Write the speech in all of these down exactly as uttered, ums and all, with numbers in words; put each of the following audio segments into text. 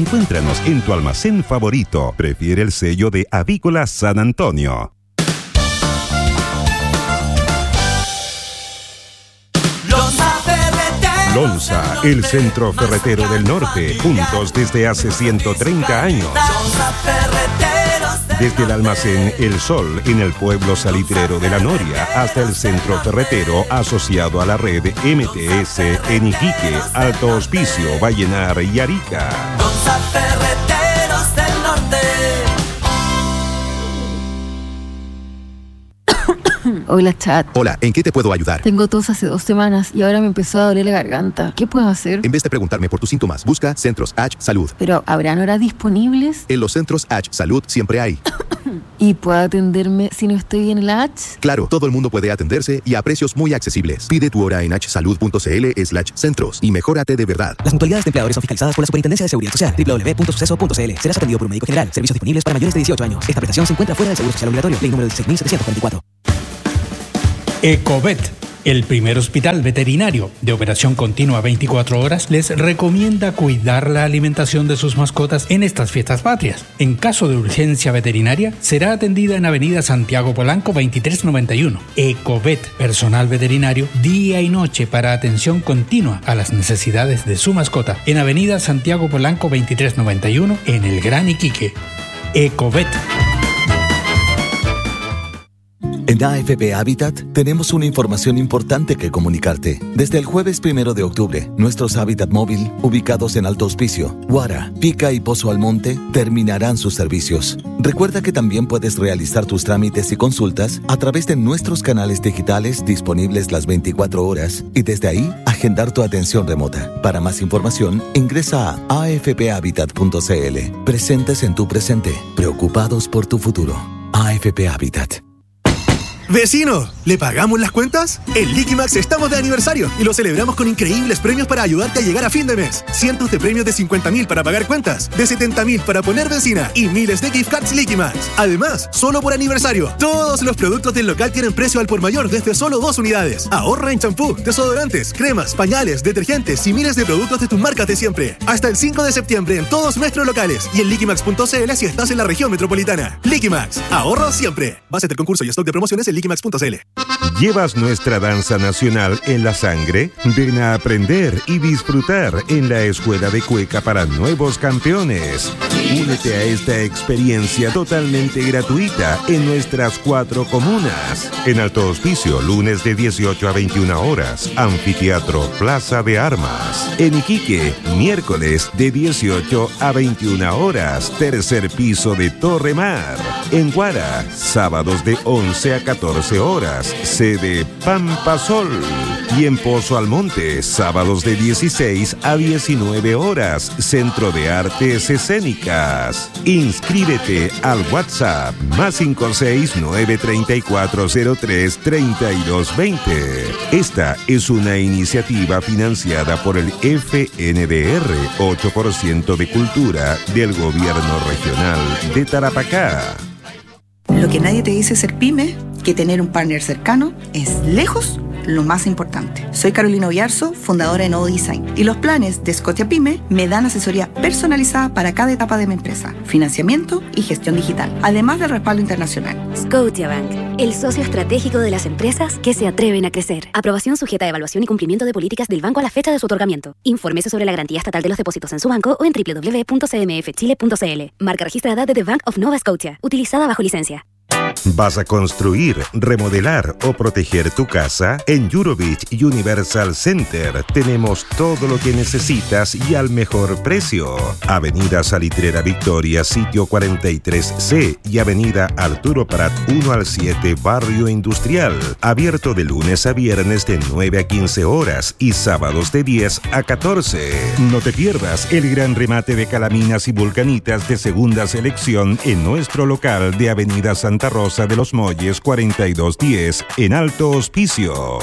Encuéntranos en tu almacén favorito. Prefiere el sello de Avícola San Antonio. Lonza, el centro ferretero del norte, juntos desde hace ciento treinta años. Desde el almacén El Sol, en el pueblo salitrero de La Noria, hasta el centro ferretero asociado a la red M T S en Iquique, Alto Hospicio, Vallenar y Arica. Lonza Ferreteros del Norte. Hola, chat. Hola, ¿en qué te puedo ayudar? Tengo tos hace dos semanas y ahora me empezó a doler la garganta. ¿Qué puedo hacer? En vez de preguntarme por tus síntomas, busca Centros H Salud. Pero, ¿habrán horas disponibles? En los Centros H Salud siempre hay. ¿Y puedo atenderme si no estoy en la H? Claro, todo el mundo puede atenderse y a precios muy accesibles. Pide tu hora en hsalud.cl slash centros y mejórate de verdad. Las mutualidades de empleadores son fiscalizadas por la Superintendencia de Seguridad Social. doble u doble u doble u punto suceso punto c l. Serás atendido por un médico general. Servicios disponibles para mayores de dieciocho años. Esta prestación se encuentra fuera del Seguro Social Obligatorio. Ley número dieciséis mil setecientos cuarenta y cuatro. Ecovet, el primer hospital veterinario de operación continua veinticuatro horas, les recomienda cuidar la alimentación de sus mascotas en estas fiestas patrias. En caso de urgencia veterinaria, será atendida en Avenida Santiago Polanco veintitrés noventa y uno. Ecovet, personal veterinario, día y noche para atención continua a las necesidades de su mascota. En Avenida Santiago Polanco veintitrés noventa y uno, en el Gran Iquique. Ecovet. En A F P Habitat tenemos una información importante que comunicarte. Desde el jueves primero de octubre, nuestros Habitat móvil, ubicados en Alto Hospicio, Guara, Pica y Pozo Almonte, terminarán sus servicios. Recuerda que también puedes realizar tus trámites y consultas a través de nuestros canales digitales disponibles las veinticuatro horas y desde ahí agendar tu atención remota. Para más información, ingresa a a f p habitat punto c l. Presentes en tu presente, preocupados por tu futuro. A F P Habitat. ¡Vecino! ¿Le pagamos las cuentas? En Liquimax estamos de aniversario y lo celebramos con increíbles premios para ayudarte a llegar a fin de mes. Cientos de premios de cincuenta mil para pagar cuentas, de setenta mil para poner benzina y miles de gift cards Liquimax. Además, solo por aniversario, todos los productos del local tienen precio al por mayor desde solo dos unidades. Ahorra en champú, desodorantes, cremas, pañales, detergentes y miles de productos de tus marcas de siempre. Hasta el cinco de septiembre en todos nuestros locales y en liquimax punto c l si estás en la región metropolitana. Liquimax, ahorro siempre. Base del concurso y stock de promociones en liquimax punto c l. ¿Llevas nuestra danza nacional en la sangre? Ven a aprender y disfrutar en la Escuela de Cueca para Nuevos Campeones. Únete a esta experiencia totalmente gratuita en nuestras cuatro comunas. En Alto Hospicio, lunes de dieciocho a veintiuna horas, Anfiteatro Plaza de Armas. En Iquique, miércoles de dieciocho a veintiuna horas, tercer piso de Torre Mar. En Guara, sábados de once a catorce horas, sede Pampa Sol. Y en Pozo Almonte, sábados de dieciséis a diecinueve horas, Centro de Artes Escénicas. Inscríbete al WhatsApp más cinco seis nueve tres cuatro cero tres tres dos dos cero. Esta es una iniciativa financiada por el F N D R, ocho por ciento de cultura del Gobierno Regional de Tarapacá. Lo que nadie te dice ser pyme, que tener un partner cercano es lejos lo más importante. Soy Carolina Oyarzo, fundadora de Nodo Design, y los planes de Scotiapyme me dan asesoría personalizada para cada etapa de mi empresa, financiamiento y gestión digital, además del respaldo internacional. Scotiabank, el socio estratégico de las empresas que se atreven a crecer. Aprobación sujeta a evaluación y cumplimiento de políticas del banco a la fecha de su otorgamiento. Infórmese sobre la garantía estatal de los depósitos en su banco o en doble u doble u doble u punto c m f chile punto c l. Marca registrada de The Bank of Nova Scotia, utilizada bajo licencia. ¿Vas a construir, remodelar o proteger tu casa? En Eurovich Universal Center tenemos todo lo que necesitas y al mejor precio. Avenida Salitrera Victoria, sitio cuarenta y tres C y Avenida Arturo Prat uno al siete, Barrio Industrial. Abierto de lunes a viernes de nueve a quince horas y sábados de diez a catorce. No te pierdas el gran remate de calaminas y vulcanitas de segunda selección en nuestro local de Avenida Santa Rosa de los Molles cuarenta y dos diez en Alto Hospicio.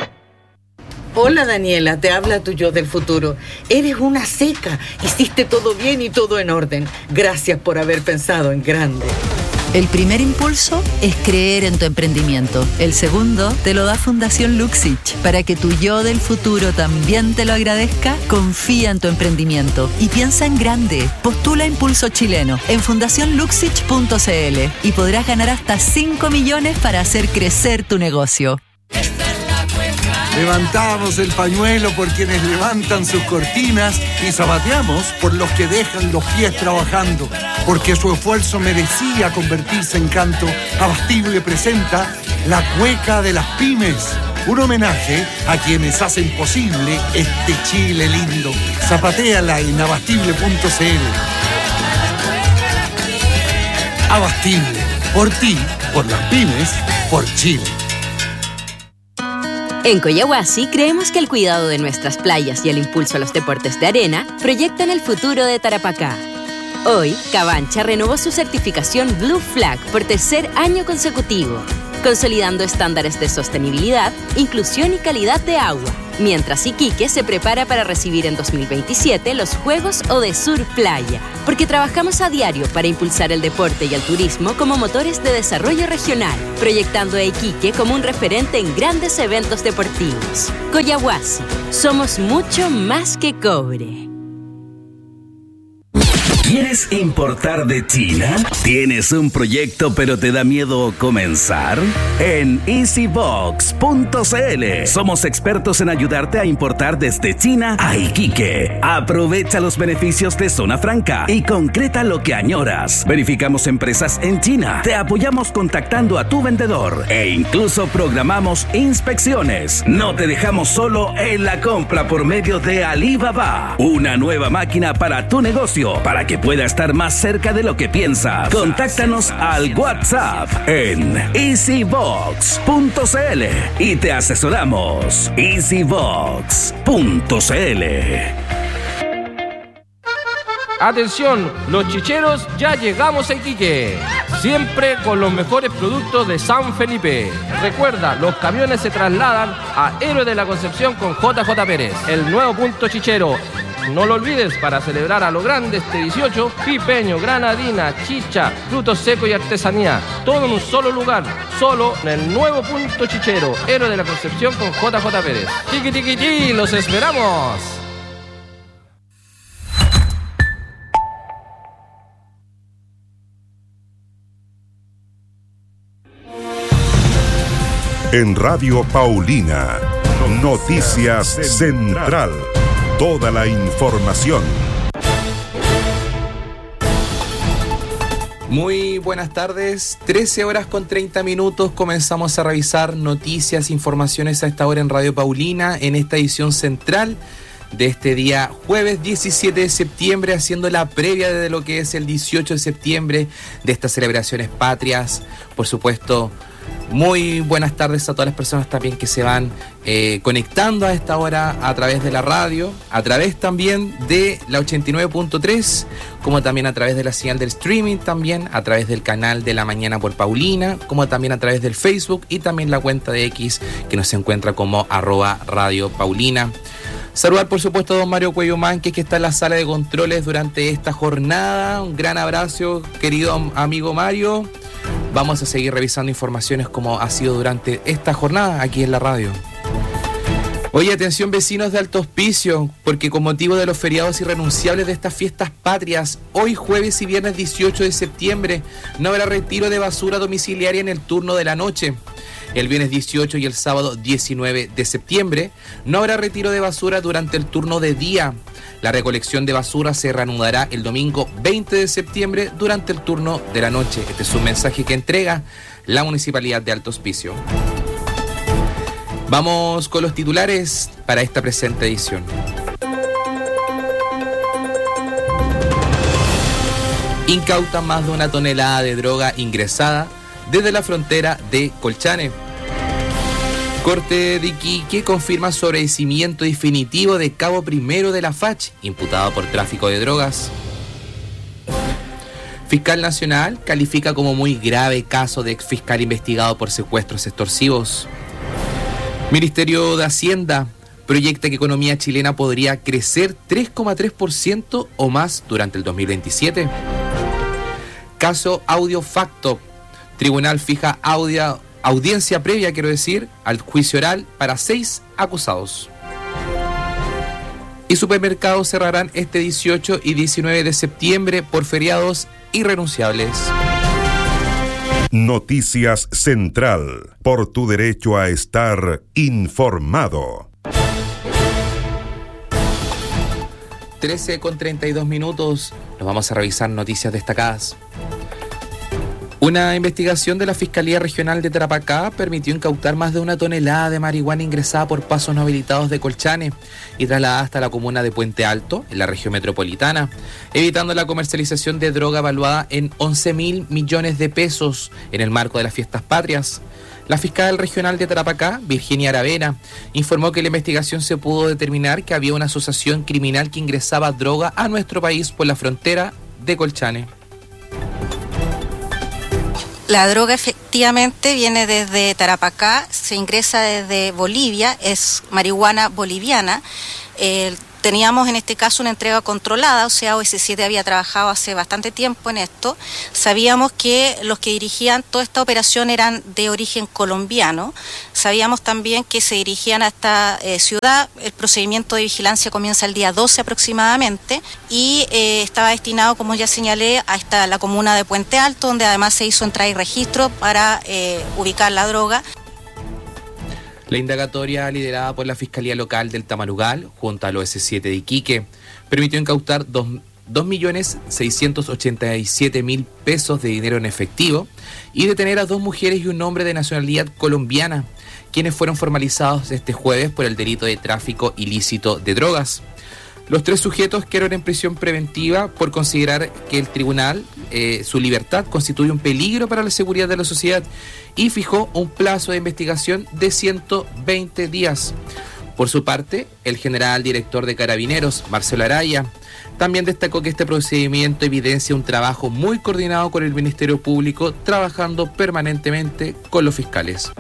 Hola Daniela, te habla tu yo del futuro. Eres una seca, hiciste todo bien y todo en orden. Gracias por haber pensado en grande. El primer impulso es creer en tu emprendimiento. El segundo te lo da Fundación Luxich. Para que tu yo del futuro también te lo agradezca, confía en tu emprendimiento y piensa en grande. Postula Impulso Chileno en fundación luxich punto c l y podrás ganar hasta cinco millones para hacer crecer tu negocio. Levantamos el pañuelo por quienes levantan sus cortinas y zapateamos por los que dejan los pies trabajando, porque su esfuerzo merecía convertirse en canto. Abastible presenta La Cueca de las Pymes, un homenaje a quienes hacen posible este Chile lindo. Zapatéala en abastible punto c l. Abastible, por ti, por las pymes, por Chile. En Coyahuasi creemos que el cuidado de nuestras playas y el impulso a los deportes de arena proyectan el futuro de Tarapacá. Hoy, Cabancha renovó su certificación Blue Flag por tercer año consecutivo, consolidando estándares de sostenibilidad, inclusión y calidad de agua, mientras Iquique se prepara para recibir en dos mil veintisiete los Juegos Odesur Playa, porque trabajamos a diario para impulsar el deporte y el turismo como motores de desarrollo regional, proyectando a Iquique como un referente en grandes eventos deportivos. Coyahuasi, somos mucho más que cobre. ¿Quieres importar de China? ¿Tienes un proyecto pero te da miedo comenzar? En easybox punto c l somos expertos en ayudarte a importar desde China a Iquique. Aprovecha los beneficios de Zona Franca y concreta lo que añoras. Verificamos empresas en China, te apoyamos contactando a tu vendedor e incluso programamos inspecciones. No te dejamos solo en la compra por medio de Alibaba, una nueva máquina para tu negocio, para que pueda estar más cerca de lo que piensas. Contáctanos al WhatsApp en easybox punto c l y te asesoramos. easybox punto c l. Atención, los chicheros, ya llegamos a Iquique. Siempre con los mejores productos de San Felipe. Recuerda, los camiones se trasladan a Héroe de la Concepción con J J Pérez, el nuevo punto chichero. No lo olvides, para celebrar a lo grande este dieciocho, pipeño, granadina, chicha, frutos secos y artesanía. Todo en un solo lugar, solo en el nuevo punto chichero, Héroe de la Concepción con J J Pérez. Tiqui tiqui ti, los esperamos. En Radio Paulina, Noticias Central. Toda la información. Muy buenas tardes, trece horas con treinta minutos, comenzamos a revisar noticias, informaciones a esta hora en Radio Paulina, en esta edición central de este día jueves diecisiete de septiembre, haciendo la previa de lo que es el dieciocho de septiembre, de estas celebraciones patrias. Por supuesto, muy buenas tardes a todas las personas también que se van eh, conectando a esta hora a través de la radio, a través también de la ochenta y nueve punto tres, como también a través de la señal del streaming, también a través del canal de La Mañana por Paulina, como también a través del Facebook y también la cuenta de X que nos encuentra como arroba Radio Paulina. Saludar por supuesto a don Mario Cuello Mánquez, que está en la sala de controles durante esta jornada. Un gran abrazo, querido amigo Mario. Vamos a seguir revisando informaciones como ha sido durante esta jornada aquí en la radio. Oye, atención vecinos de Alto Hospicio, porque con motivo de los feriados irrenunciables de estas fiestas patrias, hoy jueves y viernes dieciocho de septiembre no habrá retiro de basura domiciliaria en el turno de la noche. El viernes dieciocho y el sábado diecinueve de septiembre no habrá retiro de basura durante el turno de día. La recolección de basura se reanudará el domingo veinte de septiembre durante el turno de la noche. Este es un mensaje que entrega la Municipalidad de Alto Hospicio. Vamos con los titulares para esta presente edición. Incautan más de una tonelada de droga ingresada desde la frontera de Colchane. Corte de Iquique confirma sobreseimiento definitivo de cabo primero de la F A C H, imputado por tráfico de drogas. Fiscal Nacional califica como muy grave caso de exfiscal investigado por secuestros extorsivos. Ministerio de Hacienda proyecta que economía chilena podría crecer tres coma tres por ciento o más durante el dos mil veintisiete. Caso Audio Facto Tribunal fija audia, audiencia previa, quiero decir, al juicio oral para seis acusados. Y supermercados cerrarán este dieciocho y diecinueve de septiembre por feriados irrenunciables. Noticias Central, por tu derecho a estar informado. trece con treinta y dos minutos, nos vamos a revisar noticias destacadas. Una investigación de la Fiscalía Regional de Tarapacá permitió incautar más de una tonelada de marihuana ingresada por pasos no habilitados de Colchane y trasladada hasta la comuna de Puente Alto, en la región metropolitana, evitando la comercialización de droga evaluada en once mil millones de pesos en el marco de las fiestas patrias. La fiscal regional de Tarapacá, Virginia Aravena, informó que la investigación se pudo determinar que había una asociación criminal que ingresaba droga a nuestro país por la frontera de Colchane. La droga efectivamente viene desde Tarapacá, se ingresa desde Bolivia, es marihuana boliviana. Eh, teníamos en este caso una entrega controlada, o sea, O S siete había trabajado hace bastante tiempo en esto. Sabíamos que los que dirigían toda esta operación eran de origen colombiano. Sabíamos también que se dirigían a esta eh, ciudad. El procedimiento de vigilancia comienza el día doce aproximadamente y eh, estaba destinado, como ya señalé, a esta, la comuna de Puente Alto, donde además se hizo entrada y registro para eh, ubicar la droga. La indagatoria, liderada por la Fiscalía Local del Tamarugal, junto al O S siete de Iquique, permitió incautar dos millones seiscientos ochenta y siete mil pesos de dinero en efectivo y detener a dos mujeres y un hombre de nacionalidad colombiana, quienes fueron formalizados este jueves por el delito de tráfico ilícito de drogas. Los tres sujetos quedaron en prisión preventiva por considerar que el tribunal, eh, su libertad constituye un peligro para la seguridad de la sociedad y fijó un plazo de investigación de ciento veinte días. Por su parte, el general director de Carabineros, Marcelo Araya, también destacó que este procedimiento evidencia un trabajo muy coordinado con el Ministerio Público, trabajando permanentemente con los fiscales.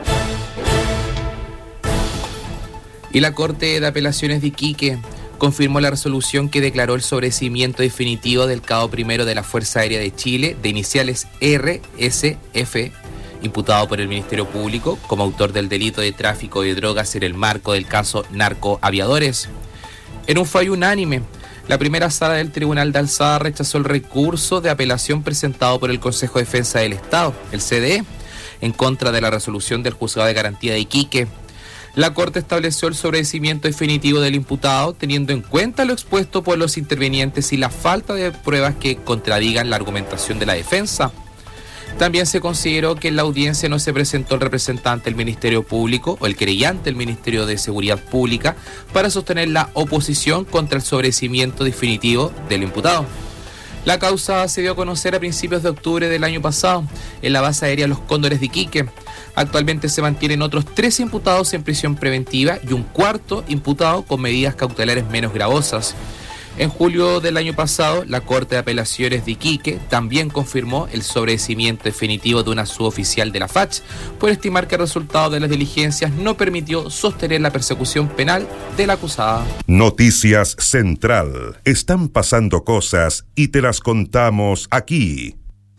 Y la Corte de Apelaciones de Iquique confirmó la resolución que declaró el sobreseimiento definitivo del cabo primero de la Fuerza Aérea de Chile, de iniciales R S F, imputado por el Ministerio Público como autor del delito de tráfico de drogas en el marco del caso Narcoaviadores. En un fallo unánime, la primera sala del Tribunal de Alzada rechazó el recurso de apelación presentado por el Consejo de Defensa del Estado, el C D E, en contra de la resolución del Juzgado de Garantía de Iquique. La Corte estableció el sobreseimiento definitivo del imputado, teniendo en cuenta lo expuesto por los intervinientes y la falta de pruebas que contradigan la argumentación de la defensa. También se consideró que en la audiencia no se presentó el representante del Ministerio Público o el querellante del Ministerio de Seguridad Pública para sostener la oposición contra el sobreseimiento definitivo del imputado. La causa se dio a conocer a principios de octubre del año pasado en la base aérea Los Cóndores de Iquique. Actualmente se mantienen otros tres imputados en prisión preventiva y un cuarto imputado con medidas cautelares menos gravosas. En julio del año pasado, la Corte de Apelaciones de Iquique también confirmó el sobreseimiento definitivo de una suboficial de la F A C H por estimar que el resultado de las diligencias no permitió sostener la persecución penal de la acusada. Noticias Central. Están pasando cosas y te las contamos aquí.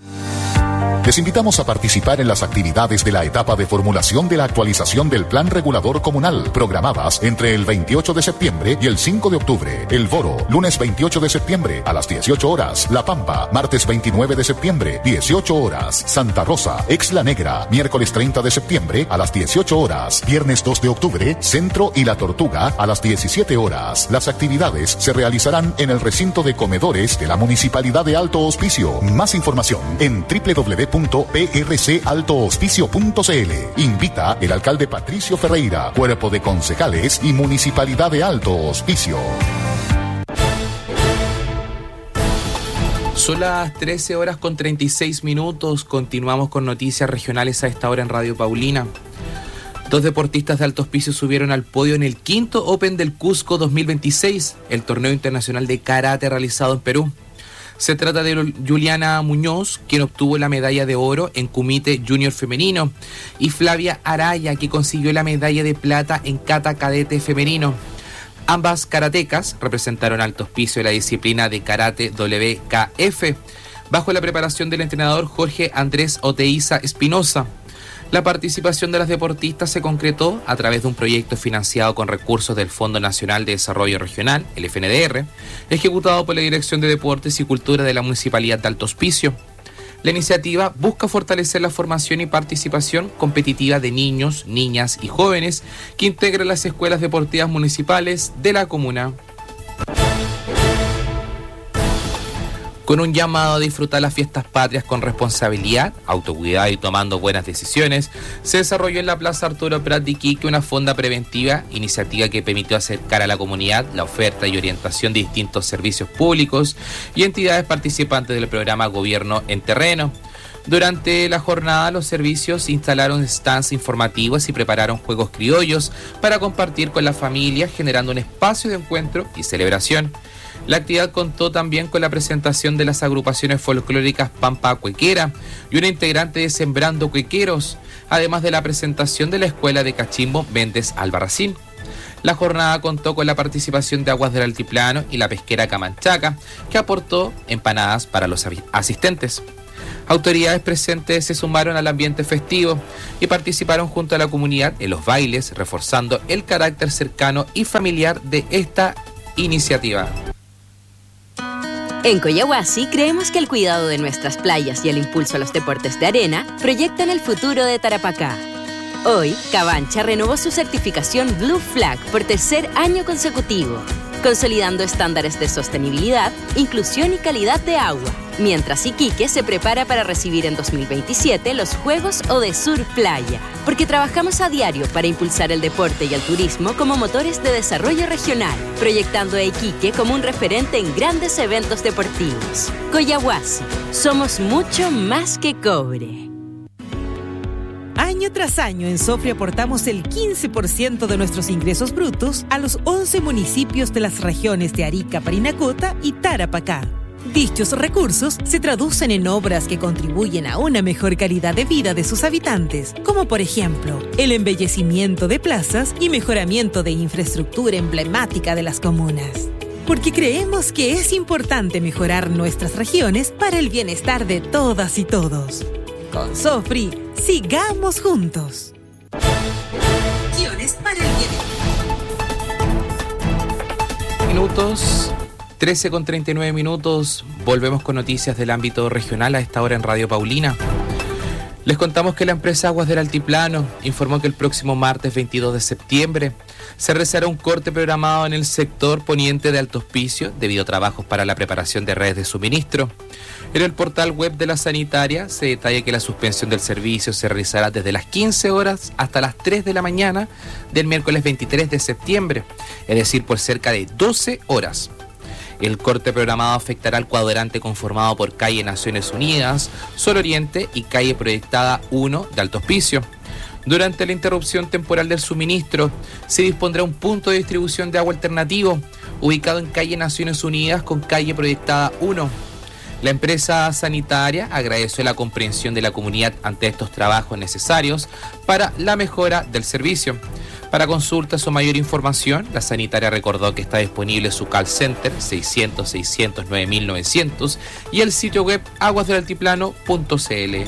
Les invitamos a participar en las actividades de la etapa de formulación de la actualización del Plan Regulador Comunal, programadas entre el veintiocho de septiembre y el cinco de octubre. El Boro, lunes veintiocho de septiembre a las dieciocho horas. La Pampa, martes veintinueve de septiembre, dieciocho horas. Santa Rosa, Exla Negra, miércoles treinta de septiembre a las dieciocho horas. Viernes dos de octubre, Centro y La Tortuga a las diecisiete horas. Las actividades se realizarán en el recinto de comedores de la Municipalidad de Alto Hospicio. Más información en doble u doble u doble u punto p r c alto hospicio punto c l. Invita el alcalde Patricio Ferreira, cuerpo de concejales y Municipalidad de Alto Hospicio. Son las trece horas con treinta y seis minutos. Continuamos con noticias regionales a esta hora en Radio Paulina. Dos deportistas de Alto Hospicio subieron al podio en el quinto Open del Cusco dos mil veintiséis, el torneo internacional de karate realizado en Perú. Se trata de Juliana Muñoz, quien obtuvo la medalla de oro en Kumite Junior femenino, y Flavia Araya, que consiguió la medalla de plata en kata cadete femenino. Ambas karatecas representaron Alto Hospicio en la disciplina de karate W K F. bajo la preparación del entrenador Jorge Andrés Oteiza Espinosa. La participación de las deportistas se concretó a través de un proyecto financiado con recursos del Fondo Nacional de Desarrollo Regional, el F N D R, ejecutado por la Dirección de Deportes y Cultura de la Municipalidad de Alto Hospicio. La iniciativa busca fortalecer la formación y participación competitiva de niños, niñas y jóvenes que integran las escuelas deportivas municipales de la comuna. Con un llamado a disfrutar las fiestas patrias con responsabilidad, autocuidado y tomando buenas decisiones, se desarrolló en la Plaza Arturo Prat de Iquique una fonda preventiva, iniciativa que permitió acercar a la comunidad la oferta y orientación de distintos servicios públicos y entidades participantes del programa Gobierno en Terreno. Durante la jornada, los servicios instalaron stands informativos y prepararon juegos criollos para compartir con la familia, generando un espacio de encuentro y celebración. La actividad contó también con la presentación de las agrupaciones folclóricas Pampa Cuequera y una integrante de Sembrando Cuequeros, además de la presentación de la Escuela de Cachimbo Méndez Albarracín. La jornada contó con la participación de Aguas del Altiplano y la pesquera Camanchaca, que aportó empanadas para los asistentes. Autoridades presentes se sumaron al ambiente festivo y participaron junto a la comunidad en los bailes, reforzando el carácter cercano y familiar de esta iniciativa. En Coyahuasi creemos que el cuidado de nuestras playas y el impulso a los deportes de arena proyectan el futuro de Tarapacá. Hoy, Cabancha renovó su certificación Blue Flag por tercer año consecutivo, consolidando estándares de sostenibilidad, inclusión y calidad de agua, mientras Iquique se prepara para recibir en dos mil veintisiete los Juegos Odesur Playa, porque trabajamos a diario para impulsar el deporte y el turismo como motores de desarrollo regional, proyectando a Iquique como un referente en grandes eventos deportivos. Coyahuasi, somos mucho más que cobre. Año tras año en Sofri aportamos el quince por ciento de nuestros ingresos brutos a los once municipios de las regiones de Arica, Parinacota y Tarapacá. Dichos recursos se traducen en obras que contribuyen a una mejor calidad de vida de sus habitantes, como por ejemplo, el embellecimiento de plazas y mejoramiento de infraestructura emblemática de las comunas. Porque creemos que es importante mejorar nuestras regiones para el bienestar de todas y todos. Con Sofri, sigamos juntos. Acciones para el bienestar. Minutos, trece con treinta y nueve minutos. Volvemos con noticias del ámbito regional a esta hora en Radio Paulina. Les contamos que la empresa Aguas del Altiplano informó que el próximo martes veintidós de septiembre se realizará un corte programado en el sector poniente de Alto Hospicio debido a trabajos para la preparación de redes de suministro. En el portal web de la sanitaria se detalla que la suspensión del servicio se realizará desde las quince horas hasta las tres de la mañana del miércoles veintitrés de septiembre, es decir, por cerca de doce horas. El corte programado afectará al cuadrante conformado por calle Naciones Unidas, Sol Oriente y calle Proyectada uno de Alto Hospicio. Durante la interrupción temporal del suministro, se dispondrá un punto de distribución de agua alternativo, ubicado en calle Naciones Unidas con calle Proyectada uno. La empresa sanitaria agradeció la comprensión de la comunidad ante estos trabajos necesarios para la mejora del servicio. Para consultas o mayor información, la sanitaria recordó que está disponible su call center seiscientos, seiscientos, nueve mil novecientos y el sitio web aguas del altiplano punto c l.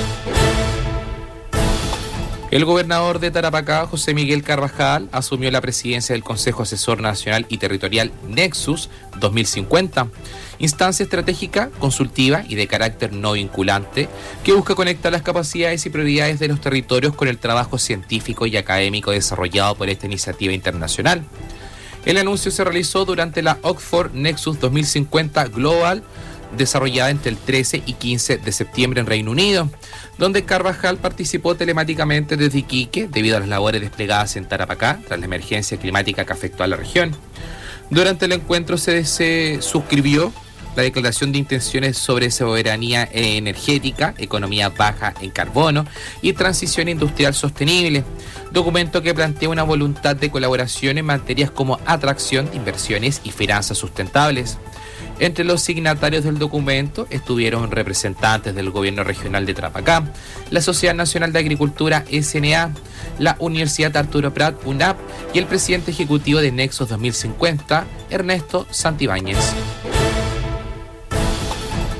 El gobernador de Tarapacá, José Miguel Carvajal, asumió la presidencia del Consejo Asesor Nacional y Territorial Nexus dos mil cincuenta, instancia estratégica, consultiva y de carácter no vinculante que busca conectar las capacidades y prioridades de los territorios con el trabajo científico y académico desarrollado por esta iniciativa internacional. El anuncio se realizó durante la Oxford Nexus dos mil cincuenta Global, desarrollada entre el trece y quince de septiembre en Reino Unido, donde Carvajal participó telemáticamente desde Iquique debido a las labores desplegadas en Tarapacá tras la emergencia climática que afectó a la región. Durante el encuentro se, se suscribió la declaración de intenciones sobre soberanía energética, economía baja en carbono y transición industrial sostenible, documento que plantea una voluntad de colaboración en materias como atracción de inversiones y finanzas sustentables. Entre los signatarios del documento estuvieron representantes del Gobierno Regional de Tarapacá, la Sociedad Nacional de Agricultura S N A, la Universidad Arturo Prat U N A P y el presidente ejecutivo de Nexus dos mil cincuenta, Ernesto Santibáñez.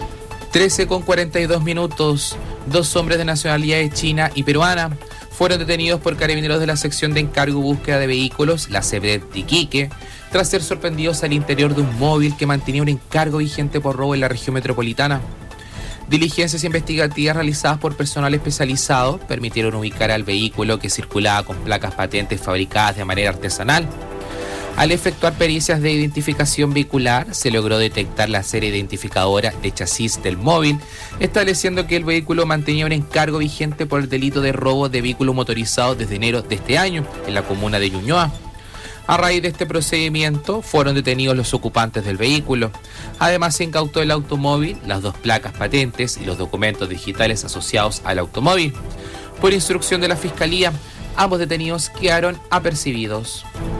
trece con cuarenta y dos minutos. Dos hombres de nacionalidades china y peruana fueron detenidos por carabineros de la sección de encargo y búsqueda de vehículos, la SEBRED de Iquique, tras ser sorprendidos al interior de un móvil que mantenía un encargo vigente por robo en la región metropolitana. Diligencias investigativas realizadas por personal especializado permitieron ubicar al vehículo, que circulaba con placas patentes fabricadas de manera artesanal. Al efectuar pericias de identificación vehicular, se logró detectar la serie identificadora de chasis del móvil, estableciendo que el vehículo mantenía un encargo vigente por el delito de robo de vehículo motorizado desde enero de este año en la comuna de Ñuñoa. A raíz de este procedimiento, fueron detenidos los ocupantes del vehículo. Además, se incautó el automóvil, las dos placas patentes y los documentos digitales asociados al automóvil. Por instrucción de la Fiscalía, ambos detenidos quedaron apercibidos.